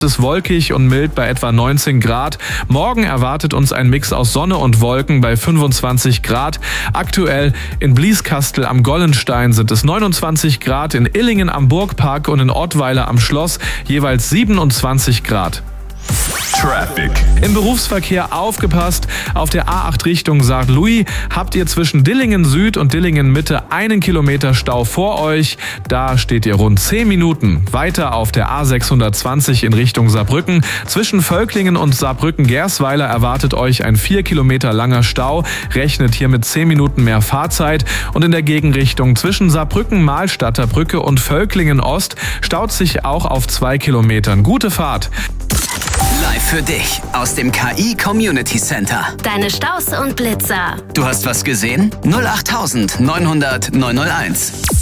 Es ist wolkig und mild bei etwa 19 Grad. Morgen erwartet uns ein Mix aus Sonne und Wolken bei 25 Grad. Aktuell in Blieskastel am Gollenstein sind es 29 Grad, in Illingen am Burgpark und in Ottweiler am Schloss jeweils 27 Grad. Traffic. Im Berufsverkehr aufgepasst. Auf der A8 Richtung St. Louis habt ihr zwischen Dillingen Süd und Dillingen Mitte 1 Kilometer Stau vor euch. Da steht ihr rund 10 Minuten. Weiter auf der A620 in Richtung Saarbrücken. Zwischen Völklingen und Saarbrücken-Gersweiler erwartet euch ein 4 Kilometer langer Stau. Rechnet hier mit 10 Minuten mehr Fahrzeit. Und in der Gegenrichtung zwischen Saarbrücken-Mahlstadter Brücke und Völklingen Ost staut sich auch auf 2 Kilometern. Gute Fahrt. Live für dich aus dem KI Community Center. Deine Staus und Blitzer. Du hast was gesehen? 08900 901.